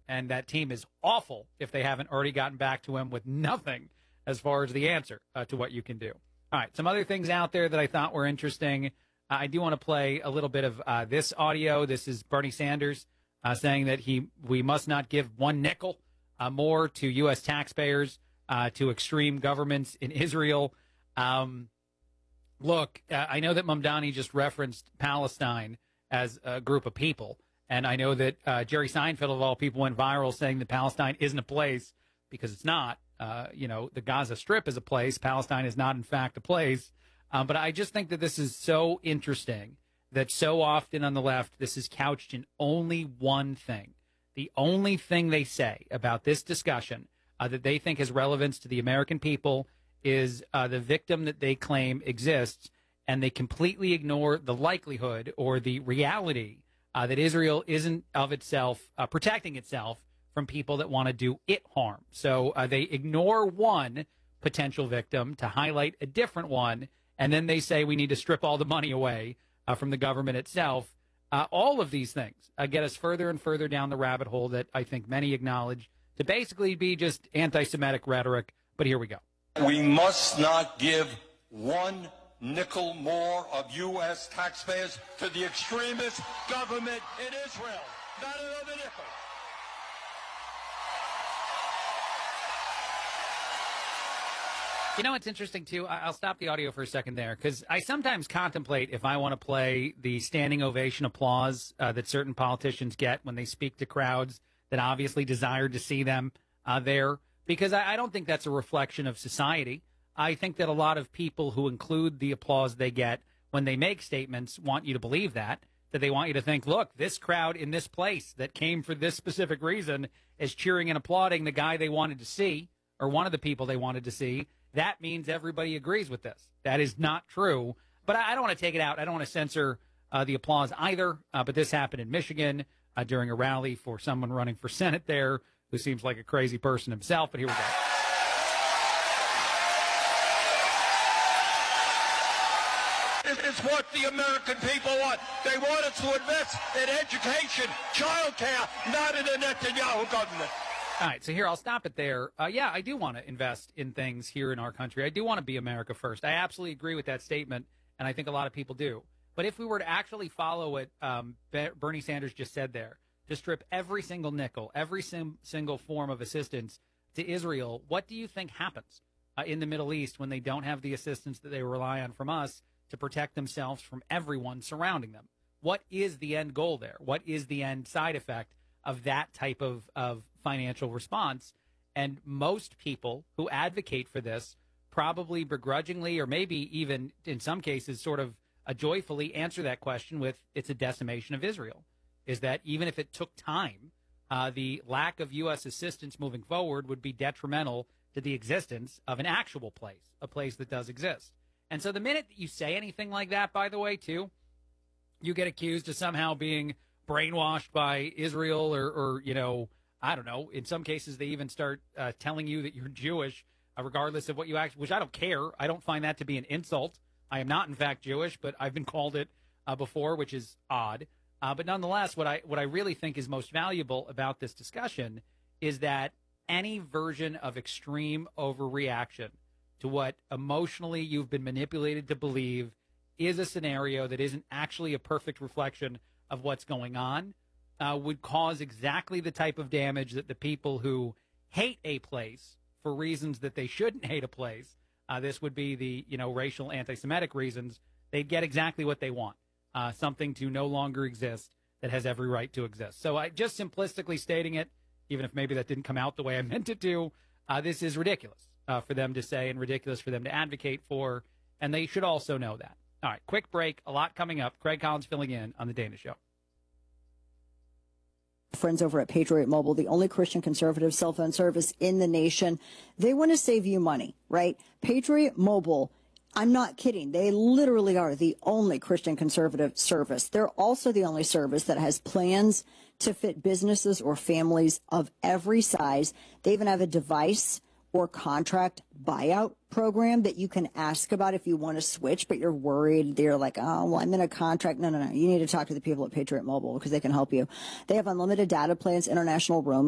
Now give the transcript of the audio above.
And that team is awful if they haven't already gotten back to him with nothing as far as the answer to what you can do. All right, some other things out there that I thought were interesting. I do want to play a little bit of this audio. This is Bernie Sanders saying that we must not give one nickel more to U.S. taxpayers, to extreme governments in Israel. Look, I know that Mamdani just referenced Palestine as a group of people, and I know that Jerry Seinfeld, of all people, went viral saying that Palestine isn't a place, because it's not. The Gaza Strip is a place. Palestine is not, in fact, a place. But I just think that this is so interesting that so often on the left, this is couched in only one thing. The only thing they say about this discussion that they think has relevance to the American people is the victim that they claim exists, and they completely ignore the likelihood or the reality that Israel isn't of itself protecting itself from people that want to do it harm. So they ignore one potential victim to highlight a different one, and then they say we need to strip all the money away from the government itself. All of these things get us further and further down the rabbit hole that I think many acknowledge to basically be just anti-Semitic rhetoric. But here we go. We must not give one nickel more of U.S. taxpayers to the extremist government in Israel. Not another nickel. You know what's interesting, too? I'll stop the audio for a second there, because I sometimes contemplate if I want to play the standing ovation applause that certain politicians get when they speak to crowds that obviously desire to see them there, because I don't think that's a reflection of society. I think that a lot of people who include the applause they get when they make statements want you to believe that they want you to think, look, this crowd in this place that came for this specific reason is cheering and applauding the guy they wanted to see, or one of the people they wanted to see. That means everybody agrees with this. That is not true. But I don't want to take it out. I don't want to censor the applause either. But this happened in Michigan during a rally for someone running for Senate there who seems like a crazy person himself. But here we go. It's what the American people want. They want us to invest in education, child care, not in the Netanyahu government. All right, so here, I'll stop it there. Yeah, I do want to invest in things here in our country. I do want to be America first. I absolutely agree with that statement, and I think a lot of people do. But if we were to actually follow what Bernie Sanders just said there, to strip every single nickel, every single form of assistance to Israel, what do you think happens in the Middle East when they don't have the assistance that they rely on from us to protect themselves from everyone surrounding them? What is the end goal there? What is the end side effect of that type of financial response? And most people who advocate for this probably begrudgingly, or maybe even in some cases sort of joyfully answer that question with, it's a decimation of Israel. Is that even if it took time, the lack of U.S. assistance moving forward would be detrimental to the existence of an actual place, a place that does exist. And so the minute that you say anything like that, by the way, too, you get accused of somehow being brainwashed by Israel, or I don't know. In some cases, they even start telling you that you're Jewish, regardless of what you actually, which I don't care. I don't find that to be an insult. I am not, in fact, Jewish, but I've been called it before, which is odd. But nonetheless, what I really think is most valuable about this discussion is that any version of extreme overreaction to what emotionally you've been manipulated to believe is a scenario that isn't actually a perfect reflection of what's going on, would cause exactly the type of damage that the people who hate a place for reasons that they shouldn't hate a place, this would be the racial anti-Semitic reasons, they'd get exactly what they want, something to no longer exist that has every right to exist. So I just simplistically stating it, even if maybe that didn't come out the way I meant it to, this is ridiculous for them to say and ridiculous for them to advocate for, and they should also know that. All right, quick break, a lot coming up. Craig Collins filling in on The Dana Show. Friends over at Patriot Mobile, the only Christian conservative cell phone service in the nation. They want to save you money, right? Patriot Mobile, I'm not kidding. They literally are the only Christian conservative service. They're also the only service that has plans to fit businesses or families of every size. They even have a device or contract buyout program that you can ask about if you want to switch, but you're worried. They're like, oh, well, I'm in a contract. No. You need to talk to the people at Patriot Mobile because they can help you. They have unlimited data plans, international roaming.